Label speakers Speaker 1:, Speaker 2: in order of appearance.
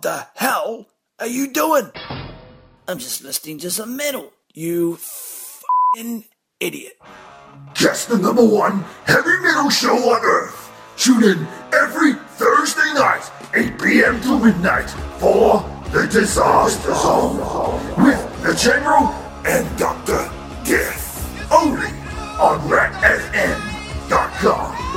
Speaker 1: the hell are you doing? I'm just listening to some metal, you f***ing idiot.
Speaker 2: Just the #1 heavy metal show on Earth. Tune in every Thursday night, 8 p.m. to midnight, for The Disaster Zone with the General